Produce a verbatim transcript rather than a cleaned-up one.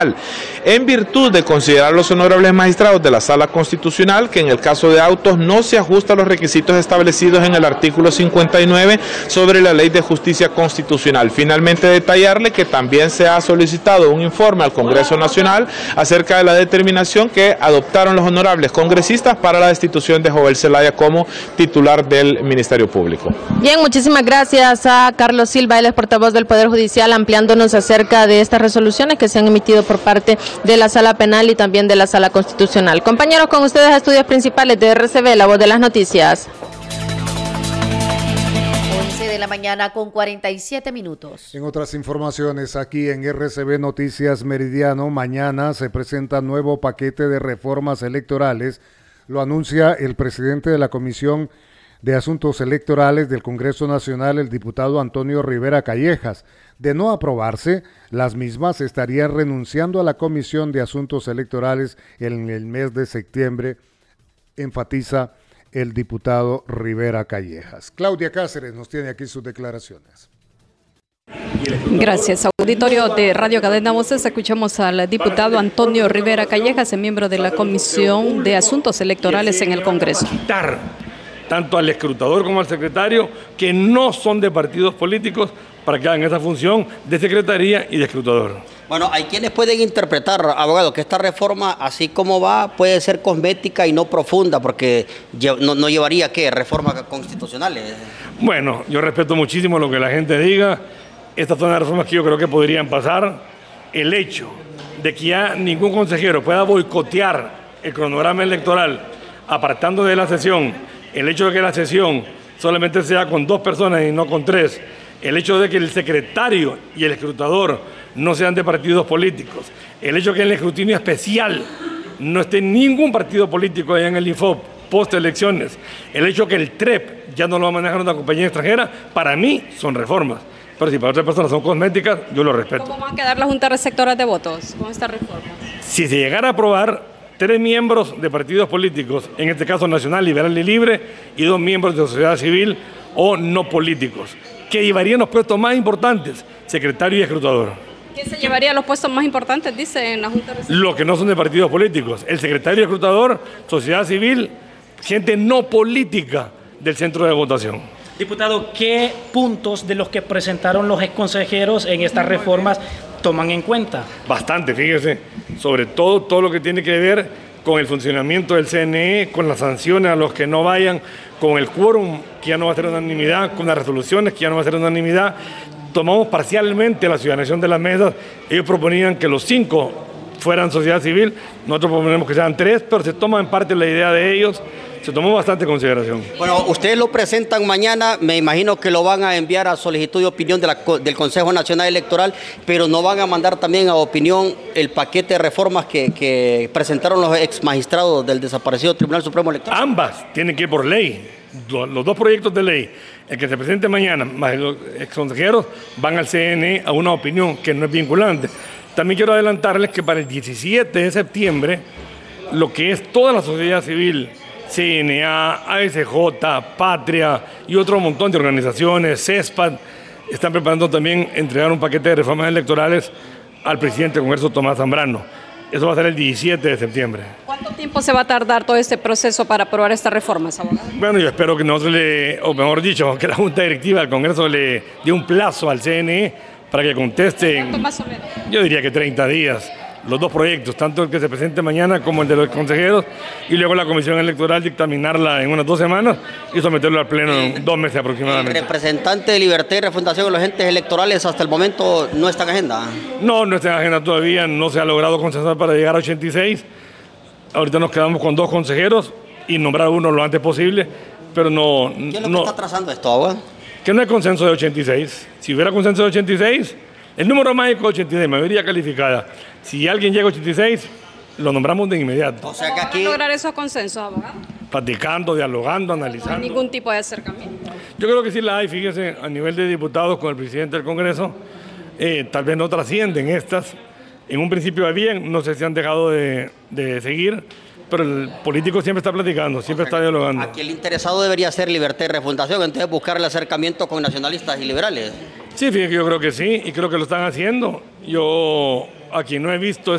en virtud de considerar los honorables magistrados de la Sala Constitucional que en el caso de autos no se ajusta a los requisitos establecidos en el artículo cincuenta y nueve sobre la Ley de Justicia Constitucional. Finalmente detallarle que también se ha solicitado un informe al Congreso Nacional acerca de la determinación que adoptaron los honorables congresistas para la destitución de Joel Zelaya como titular del Ministerio Público. Bien, muchísimas gracias a Carlos Silva, él es portavoz del Poder Judicial, ampliándonos acerca de estas resoluciones que se han emitido por parte de la Sala Penal y también de la Sala Constitucional. Compañeros, con ustedes a Estudios Principales de R C B, la voz de las noticias. once de la mañana con cuarenta y siete minutos. En otras informaciones, aquí en R C B Noticias Meridiano, mañana se presenta nuevo paquete de reformas electorales. Lo anuncia el presidente de la Comisión de Asuntos Electorales del Congreso Nacional, el diputado Antonio Rivera Callejas. De no aprobarse, las mismas estarían renunciando a la Comisión de Asuntos Electorales en el mes de septiembre, enfatiza el diputado Rivera Callejas. Claudia Cáceres nos tiene aquí sus declaraciones. Gracias. Auditorio de Radio Cadena Voces, escuchamos al diputado Antonio Rivera Callejas, miembro de la Comisión de Asuntos Electorales en el Congreso. Tanto al escrutador como al secretario, que no son de partidos políticos, para que hagan esa función de secretaría y de escrutador. Bueno, hay quienes pueden interpretar, abogado, que esta reforma, así como va, puede ser cosmética y no profunda, porque no, no llevaría, ¿qué?, reformas constitucionales. Bueno, yo respeto muchísimo lo que la gente diga. Estas son las reformas que yo creo que podrían pasar. El hecho de que ya ningún consejero pueda boicotear el cronograma electoral apartando de la sesión, el hecho de que la sesión solamente sea con dos personas y no con tres, el hecho de que el secretario y el escrutador no sean de partidos políticos, el hecho de que en el escrutinio especial no esté ningún partido político allá en el INFOP post elecciones, el hecho de que el T R E P ya no lo va a manejar una compañía extranjera, para mí son reformas. Pero si para otras personas son cosméticas, yo lo respeto. ¿Cómo va a quedar la Junta Receptora de Votos con esta reforma? Si se llegara a aprobar, tres miembros de partidos políticos, en este caso Nacional, Liberal y Libre, y dos miembros de sociedad civil o no políticos, que llevarían los puestos más importantes, secretario y escrutador. ¿Quién se llevaría los puestos más importantes, dice, en la Junta Receptora? Los que no son de partidos políticos, el secretario y escrutador, sociedad civil, gente no política del centro de votación. Diputado, ¿qué puntos de los que presentaron los exconsejeros en estas reformas toman en cuenta? Bastante, fíjese, sobre todo todo lo que tiene que ver con el funcionamiento del C N E, con las sanciones a los que no vayan, con el quórum que ya no va a ser unanimidad, con las resoluciones que ya no va a ser unanimidad. Tomamos parcialmente la ciudadanización de las mesas. Ellos proponían que los cinco fueran sociedad civil, nosotros proponemos que sean tres, pero se toma en parte la idea de ellos. Se tomó bastante consideración. Bueno, ustedes lo presentan mañana, me imagino que lo van a enviar a solicitud de opinión de la, del Consejo Nacional Electoral, pero no van a mandar también a opinión el paquete de reformas que, que presentaron los ex magistrados del desaparecido Tribunal Supremo Electoral. Ambas tienen que ir por ley. Los dos proyectos de ley, el que se presente mañana, más los ex consejeros, van al C N E a una opinión que no es vinculante. También quiero adelantarles que para el diecisiete de septiembre, lo que es toda la sociedad civil, C N A, A S J, Patria y otro montón de organizaciones, CESPAD, están preparando también entregar un paquete de reformas electorales al presidente del Congreso, Tomás Zambrano. Eso va a ser el diecisiete de septiembre. ¿Cuánto tiempo se va a tardar todo este proceso para aprobar estas reformas, abogado? Bueno, yo espero que nosotros le, o mejor dicho, que la Junta Directiva del Congreso le dé un plazo al C N E para que conteste. ¿Cuánto más o menos? Yo diría que treinta días. Los dos proyectos, tanto el que se presente mañana como el de los consejeros, y luego la Comisión Electoral dictaminarla en unas dos semanas y someterlo al Pleno en dos meses aproximadamente. ¿El representante de Libertad y Refundación de los entes electorales hasta el momento no está en agenda? No, no está en agenda todavía, no se ha logrado consensar para llegar a ochenta y seis. Ahorita nos quedamos con dos consejeros y nombrar uno lo antes posible, pero no... ¿Qué es lo no, que está trazando esto, abogado? Que no hay consenso de ochenta y seis. Si hubiera consenso de ochenta y seis... El número mágico es ochenta y seis, mayoría calificada. Si alguien llega a ochenta y seis, lo nombramos de inmediato. O sea que aquí... ¿Cómo van a lograr esos consensos, abogado? Platicando, dialogando, analizando. No hay ningún tipo de acercamiento. Yo creo que sí la hay, fíjese, a nivel de diputados con el presidente del Congreso. Eh, tal vez no trascienden estas. En un principio habían, no sé si han dejado de, de seguir, pero el político siempre está platicando, siempre está dialogando. Aquí el interesado debería ser Libertad y Refundación, entonces buscar el acercamiento con nacionalistas y liberales. Sí, fíjate que yo creo que sí, y creo que lo están haciendo. Yo aquí no he visto